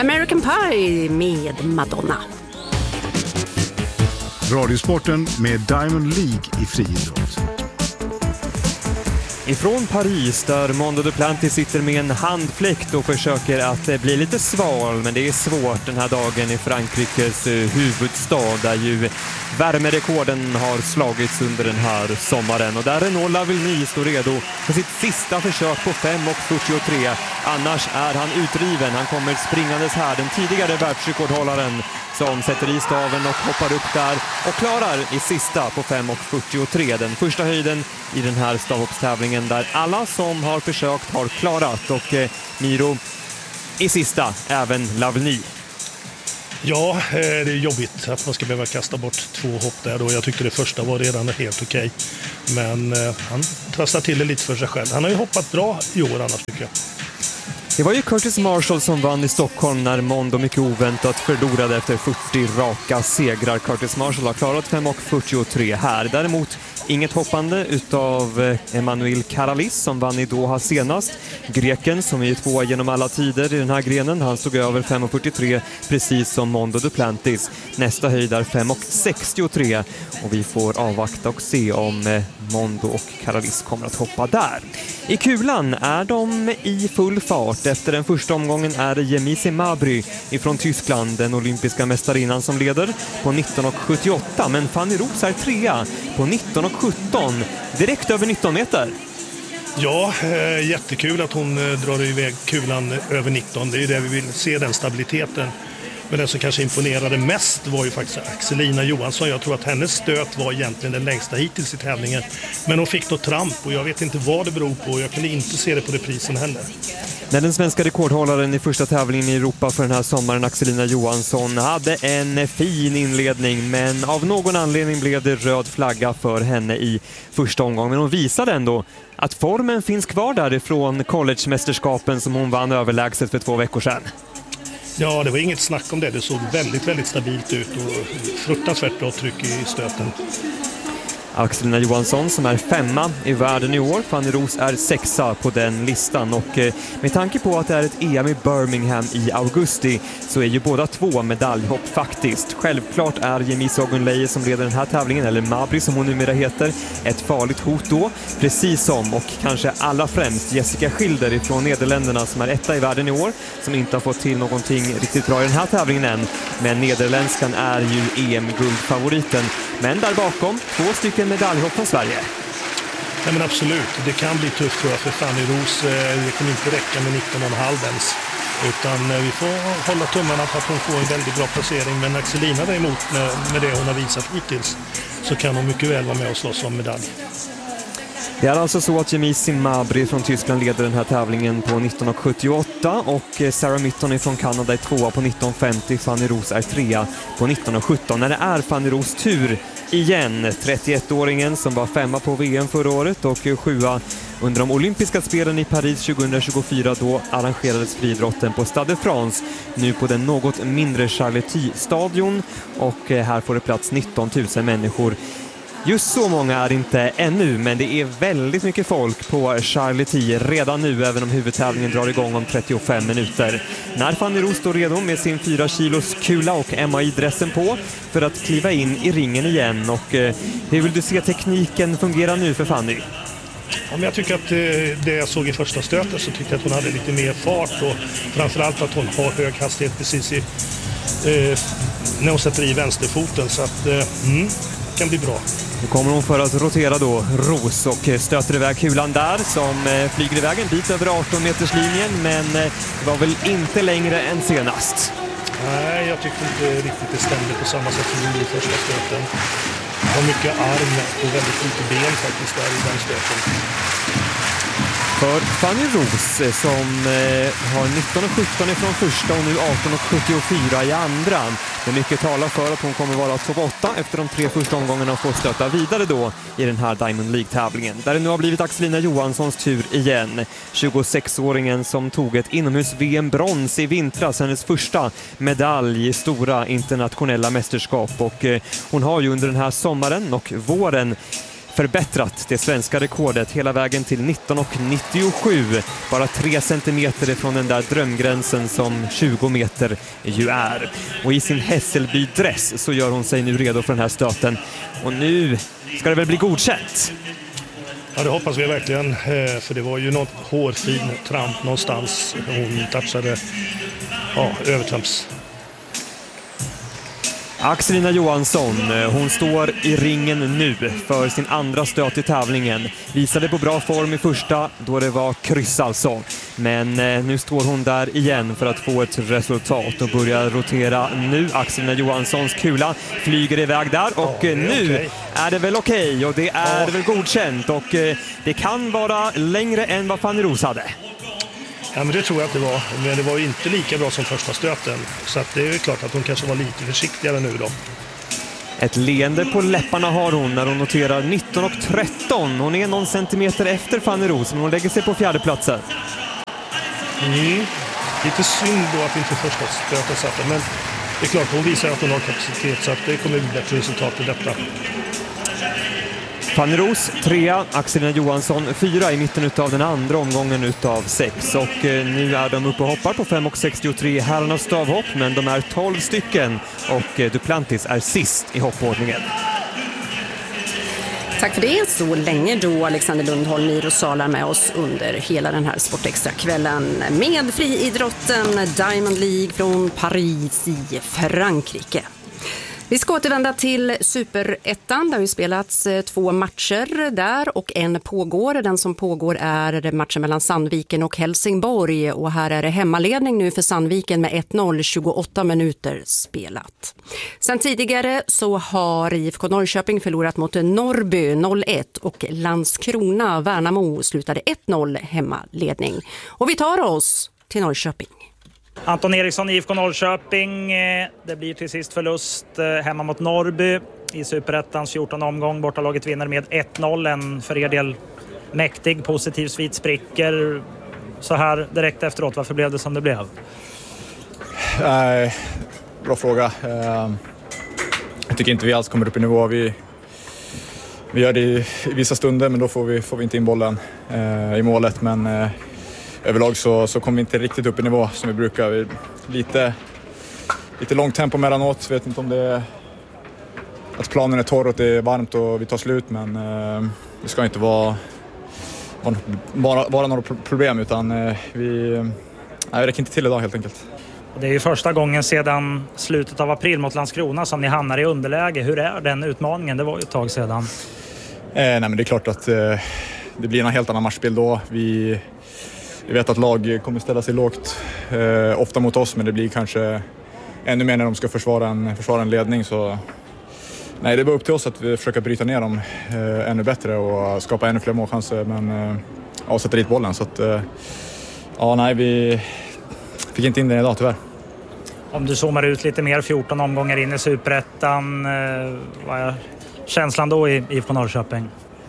American Pie med Madonna. Radiosporten med Diamond League i friidrott. Ifrån Paris där Mondo Duplantis sitter med en handfläkt och försöker att bli lite sval, men det är svårt den här dagen i Frankrikes huvudstad där ju värmerekorden har slagits under den här sommaren. Och där Renaud Lavillenie står redo för sitt sista försök på 5:43. Annars är han utdriven. Han kommer springandes här, den tidigare världsrekordhållaren som sätter i staven och hoppar upp där och klarar i sista på 5:43. Den första höjden i den här stavhoppstävlingen där alla som har försökt har klarat. Och Miro i sista, även Lavillenie. Ja, det är jobbigt att man ska behöva kasta bort 2 hopp där då. Jag tyckte det första var redan helt okej. Men han trasslar till det lite för sig själv. Han har ju hoppat bra i år annars tycker jag. Det var ju Curtis Marshall som vann i Stockholm när Mondo mycket oväntat förlorade efter 40 raka segrar. Curtis Marshall har klarat 5:43 här. Däremot inget hoppande utav Emmanuel Karalis som vann i Doha senast. Greken som är 2 genom alla tider i den här grenen. Han stod över 5:43 precis som Mondo Duplantis. Nästa höjd är 5:63 och vi får avvakta och se om Mondo och Karalis kommer att hoppa där. I kulan är de i full fart. Efter den första omgången är det Yemisi Mabry ifrån Tyskland, den olympiska mästarinnan som leder på 19:78. Men Fanny Roos är 3 på 19:17, direkt över 19 meter. Ja, jättekul att hon drar iväg kulan över 19. Det är det vi vill se, den stabiliteten. Men den som kanske imponerade mest var ju faktiskt Axelina Johansson. Jag tror att hennes stöt var egentligen den längsta hittills i tävlingen. Men hon fick något tramp och jag vet inte vad det beror på. Jag kunde inte se det på reprisen heller. När den svenska rekordhållaren i första tävlingen i Europa för den här sommaren, Axelina Johansson, hade en fin inledning. Men av någon anledning blev det röd flagga för henne i första omgången. Men hon visade ändå att formen finns kvar därifrån collegemästerskapen som hon vann överlägset för 2 veckor sedan. Ja, det var inget snack om det. Det såg väldigt, väldigt stabilt ut och fruktansvärt bra tryck i stöten. Axelina Johansson som är 5 i världen i år. Fanny Roos är 6 på den listan. Och med tanke på att det är ett EM i Birmingham i augusti så är ju båda 2 medaljhopp faktiskt. Självklart är Yemisi Ogunleye som leder den här tävlingen, eller Mabry som hon numera heter, ett farligt hot då. Precis som, och kanske allra främst, Jessica Schilder ifrån Nederländerna som är 1 i världen i år. Som inte har fått till någonting riktigt bra i den här tävlingen än. Men nederländskan är ju EM-guldfavoriten. Men där bakom 2 stycken medaljhopp från Sverige. Nej men absolut, det kan bli tufft tror jag för Fanny Roos. Det kommer inte räcka med 19,5 ens. Utan vi får hålla tummarna på att hon får en väldigt bra placering. Men Axelina däremot, med det hon har visat hittills, så kan hon mycket väl vara med och slåss om medalj. Det är alltså så att Yemisi Mabry från Tyskland leder den här tävlingen på 19:78 och Sarah Mitton från Kanada är 2 på 19:50. Fanny Roos är 3 på 19:17. När det är Fanny Roos tur igen, 31-åringen som var 5 på VM förra året och 7 under de olympiska spelen i Paris 2024, då arrangerades friidrotten på Stade de France, nu på den något mindre Charletti-stadion, och här får det plats 19 000 människor. Just så många är det inte ännu, men det är väldigt mycket folk på Charletti redan nu, även om huvudtävlingen drar igång om 35 minuter. När Fanny Roos står redo med sin 4 kilos kula och MAI-dressen på för att kliva in i ringen igen. Och hur vill du se tekniken fungera nu för Fanny? Ja, men jag tycker att det jag såg i första stöten så tyckte jag att hon hade lite mer fart och framförallt att hon har hög hastighet precis när hon sätter i vänsterfoten, så att kan bli bra. Nu kommer hon för att rotera då Roos och stöter iväg kulan där som flyger iväg en bit över 18-meterslinjen, men det var väl inte längre än senast. Nej, jag tyckte inte riktigt det stämde på samma sätt som i första stöten. Det var mycket arm och väldigt lite ben faktiskt där i den stöten. För Fanny Roos som har 19,17 ifrån första och nu 18,74 i andra. Men mycket talar för att hon kommer vara topp 8 efter de 3 första omgångarna och få stöta vidare då i den här Diamond League-tävlingen. Där det nu har blivit Axelina Johanssons tur igen. 26-åringen som tog ett inomhus-VM-brons i vintras, hennes första medalj i stora internationella mästerskap. Och hon har ju under den här sommaren och våren förbättrat det svenska rekordet hela vägen till 19,97. Bara 3 centimeter ifrån den där drömgränsen som 20 meter ju är. Och i sin Hässelby-dress så gör hon sig nu redo för den här stöten. Och nu ska det väl bli godkänt. Ja, det hoppas vi verkligen, för det var ju något hårfin tramp någonstans. Hon touchade övertramps. Axelina Johansson, hon står i ringen nu för sin andra stöt i tävlingen. Visade på bra form i första då det var kryss alltså. Men nu står hon där igen för att få ett resultat och börjar rotera nu. Axelina Johanssons kula flyger iväg där och nu är det väl okej och det är väl godkänt och det kan vara längre än vad Fanny Roos hade. Ja, men det tror jag att det var. Men det var ju inte lika bra som första stöten. Så att det är klart att hon kanske var lite försiktigare nu då. Ett leende på läpparna har hon när hon noterar 19,13. Hon är någon centimeter efter Fanny Roos, men hon lägger sig på fjärdeplatsen. Lite synd då att inte första stöten satte. Men det är klart, hon visar att hon har kapacitet så att det kommer bli bättre resultat i detta. Fanny Roos 3, Axelina Johansson 4 i mitten av den andra omgången utav 6. Och nu är de uppe och hoppar på 5,63 herrarnas stavhopp, men de är 12 stycken och Duplantis är sist i hoppordningen. Tack för det. Så länge då Alexander Lundholm, Miro Salar med oss under hela den här Sportextra-kvällen med friidrotten Diamond League från Paris i Frankrike. Vi ska återvända till Superettan. Det har ju spelats 2 matcher där och en pågår. Den som pågår är matchen mellan Sandviken och Helsingborg. Och här är det hemmaledning nu för Sandviken med 1-0, 28 minuter spelat. Sen tidigare så har IFK Norrköping förlorat mot Norrby 0-1 och Landskrona Värnamo slutade 1-0 hemmaledning. Och vi tar oss till Norrköping. Anton Eriksson, IFK Norrköping. Det blir till sist förlust hemma mot Norrby i Superettans 14 omgång. Bortalaget vinner med 1-0. En för er del mäktig, positiv svit spricker. Så här direkt efteråt, varför blev det som det blev? Bra fråga. Jag tycker inte vi alls kommer upp i nivå. Vi gör det i vissa stunder, men då får vi inte in bollen i målet. Men överlag så kommer vi inte riktigt upp i nivå som vi brukar. Vi lite långt tempo mellanåt. Vet inte om det är att planen är torr och det är varmt och vi tar slut. Men det ska inte vara några problem, utan vi räcker inte till idag helt enkelt. Det är ju första gången sedan slutet av april mot Landskrona som ni hamnar i underläge. Hur är den utmaningen? Det var ju ett tag sedan. Nej, men det är klart att det blir en helt annan matchbild då. Vi vet att lag kommer ställa sig lågt ofta mot oss, men det blir kanske ännu mer när de ska försvara en ledning. Så nej, det är bara upp till oss att vi försöker bryta ner dem ännu bättre och skapa ännu fler målchanser, men sätta dit bollen. Så att, vi fick inte in den idag tyvärr. Om du zoomar ut lite mer, 14 omgångar in i Superettan, vad är känslan då i IFK Norrköping?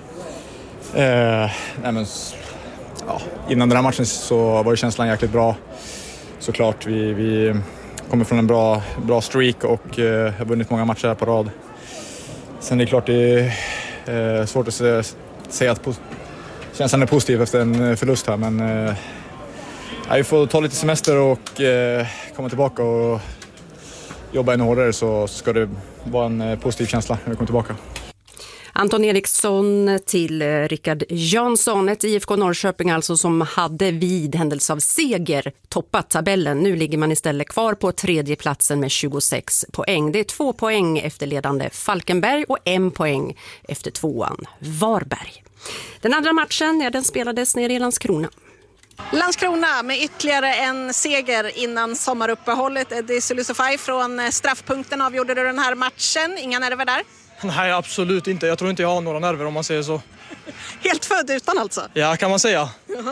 Innan den här matchen så var känslan jäkligt bra. Såklart, vi kommer från en bra streak och har vunnit många matcher här på rad. Sen är det klart det är svårt att säga att känslan är positiv efter en förlust här, men vi får ta lite semester och komma tillbaka och jobba ännu hårdare, så ska det vara en positiv känsla när vi kommer tillbaka. Anton Eriksson till Rickard Jansson, ett IFK Norrköping alltså som hade vid händelse av seger toppat tabellen. Nu ligger man istället kvar på 3:e platsen med 26 poäng. Det är 2 poäng efter ledande Falkenberg och 1 poäng efter 2:an Varberg. Den andra matchen, den spelades nere i Landskrona. Landskrona med ytterligare en seger innan sommaruppehållet. Eddie Sulusofaj från straffpunkten avgjorde du den här matchen. Inga nerver där? Nej, absolut inte. Jag tror inte jag har några nerver om man säger så. Helt född utan alltså? Ja, kan man säga.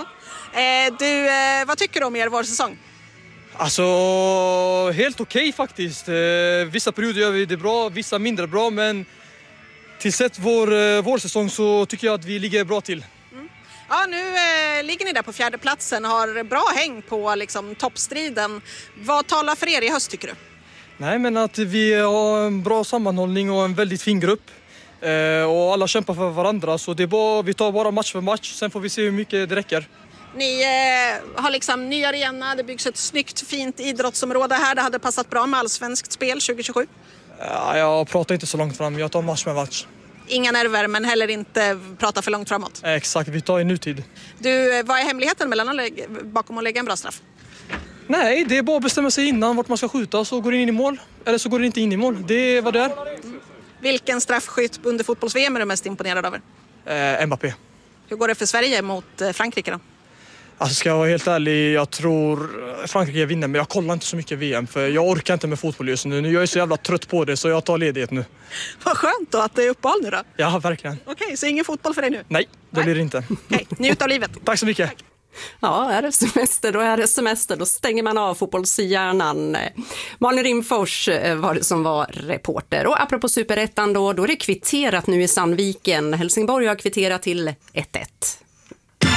Vad tycker du om er vårsäsong? Alltså, helt okej faktiskt. Vissa perioder gör vi det bra, vissa mindre bra. Men till sett vårsäsong så tycker jag att vi ligger bra till. Ja, nu ligger ni där på 4:e platsen, har bra häng på toppstriden. Vad talar för er i höst tycker du? Nej, men att vi har en bra sammanhållning och en väldigt fin grupp. Och alla kämpar för varandra, så det är bara, vi tar bara match för match. Sen får vi se hur mycket det räcker. Ni har liksom ny arena, det byggs ett snyggt, fint idrottsområde här. Det hade passat bra med allsvenskt spel 2027. Ja, jag pratar inte så långt fram, jag tar match med match. Inga nerver, men heller inte prata för långt framåt. Exakt, vi tar i nutid. Du, vad är hemligheten bakom att lägga en bra straff? Nej, det är bara att bestämma sig innan vart man ska skjuta, så går det in i mål. Eller så går det inte in i mål, det är vad det är. Vilken straffskytt under fotbolls-VM är du mest imponerad över? Mbappé. Hur går det för Sverige mot Frankrike då? Alltså ska jag vara helt ärlig, jag tror Frankrike vinner, men jag kollar inte så mycket VM för jag orkar inte med fotboll just nu. Jag är så jävla trött på det, så jag tar ledighet nu. Vad skönt då att det är uppehåll nu då. Ja, verkligen. Okej, så ingen fotboll för dig nu? Nej, det blir det inte. Okej, njut av livet. Tack så mycket. Tack. Ja, är det semester, då stänger man av fotbollshjärnan. Malin Rimfors var det som var reporter. Och apropå Superettan då är det kvitterat nu i Sandviken. Helsingborg har kvitterat till 1-1.